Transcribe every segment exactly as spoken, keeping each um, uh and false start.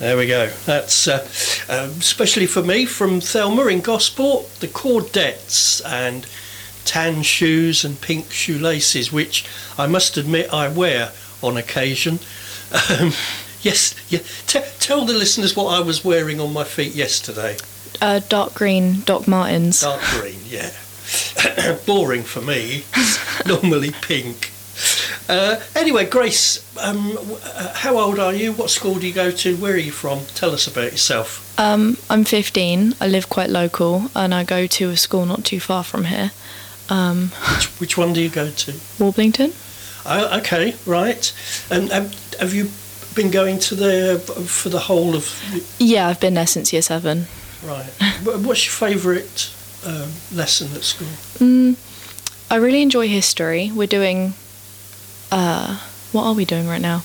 There we go. That's uh, uh, especially for me from Thelma in Gosport, the cordettes and tan shoes and pink shoelaces, which I must admit I wear on occasion. Um, yes, yeah. T- tell the listeners what I was wearing on my feet yesterday. Uh, dark green Doc Martens. Dark green, yeah. Boring for me. Normally pink. Uh, anyway, Grace, um, uh, how old are you? What school do you go to? Where are you from? Tell us about yourself. Um, I'm fifteen. I live quite local, and I go to a school not too far from here. Um, which, which one do you go to? Warblington. Oh, okay, right. And um, have you been going to there for the whole of... Yeah, I've been there since year seven. Right. What's your favourite um, lesson at school? Mm, I really enjoy history. We're doing... Uh, what are we doing right now?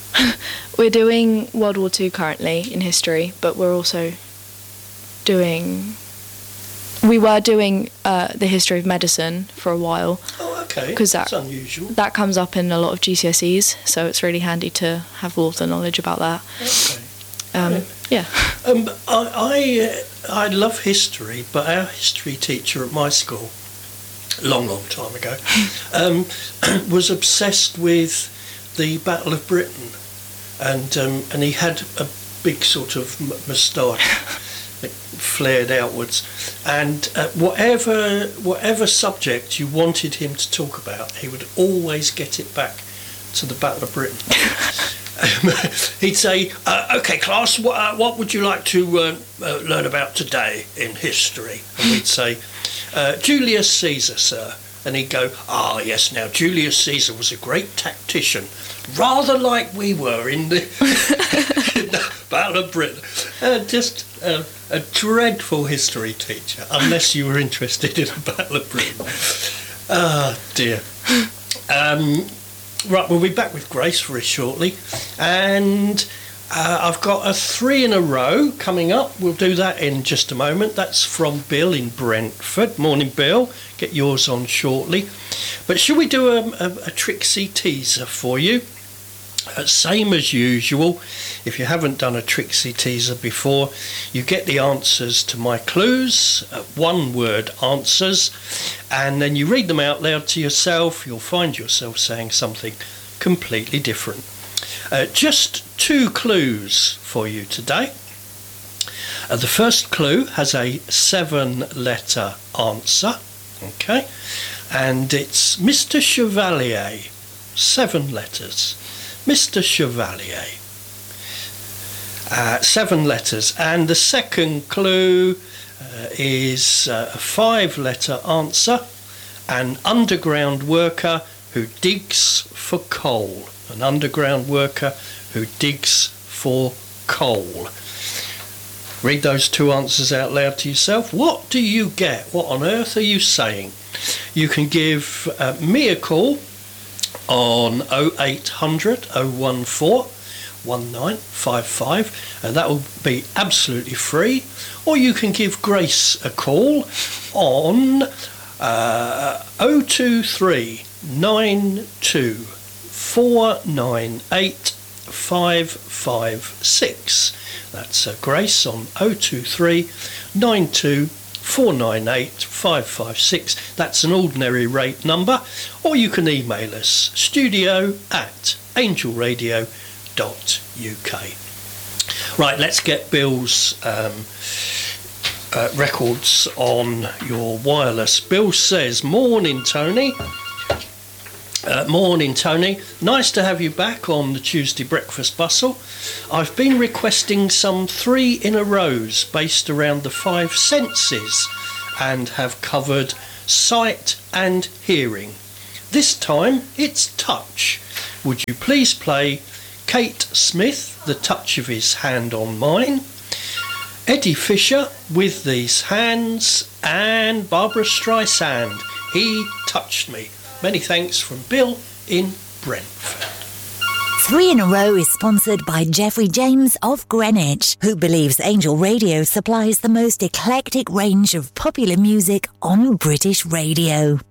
We're doing World War Two currently in history, but we're also doing... We were doing uh, the history of medicine for a while. Oh, okay. Because that, that's unusual. That comes up in a lot of G C S Es, so it's really handy to have all of the knowledge about that. Okay. Um, yeah. Um, I, I I love history, but our history teacher at my school, long, long time ago, um, was obsessed with the Battle of Britain, and um, and he had a big sort of moustache that flared outwards, and uh, whatever whatever subject you wanted him to talk about, he would always get it back to the Battle of Britain. Um, he'd say, uh, "Okay, class, what, uh, what would you like to uh, uh, learn about today in history?" And we'd say, uh, "Julius Caesar, sir." And he'd go, "Ah, yes. Now, Julius Caesar was a great tactician, rather like we were in the, in the Battle of Britain." Uh, just uh, a dreadful history teacher, unless you were interested in the Battle of Britain. Ah, dear. Um, Right, we'll be back with Grace very shortly, and uh, I've got a three in a row coming up. We'll do that in just a moment. That's from Bill in Brentford. Morning, Bill. Get yours on shortly. But shall we do a, a, a Trixie teaser for you? Uh, same as usual. If you haven't done a Trixie teaser before, you get the answers to my clues, uh, one-word answers, and then you read them out loud to yourself. You'll find yourself saying something completely different. Uh, just two clues for you today. Uh, the first clue has a seven-letter answer, okay, and it's Mister Chevalier, seven letters. Mister Chevalier. Uh, seven letters. And the second clue uh, is uh, a five-letter answer. An underground worker who digs for coal. An underground worker who digs for coal. Read those two answers out loud to yourself. What do you get? What on earth are you saying? You can give uh, me a call on oh eight hundred, oh one four, one nine five five, and that will be absolutely free. Or you can give Grace a call on uh, oh two three, nine two four nine eight, five five six. That's uh, Grace on oh two three, nine two four nine eight, five five six. That's an ordinary rate number, or you can email us studio at angel radio dot u k. Right, let's get Bill's um, uh, records on your wireless. Bill says, "Morning, Tony." Uh, morning, Tony. Nice to have you back on the Tuesday Breakfast Bustle. I've been requesting some three in a rows based around the five senses and have covered sight and hearing. This time it's touch. Would you please play Kate Smith, The Touch of His Hand on Mine, Eddie Fisher, With These Hands, and Barbara Streisand, He Touched Me. Many thanks from Bill in Brentford. Three in a Row is sponsored by Jeffrey James of Greenwich, who believes Angel Radio supplies the most eclectic range of popular music on British radio.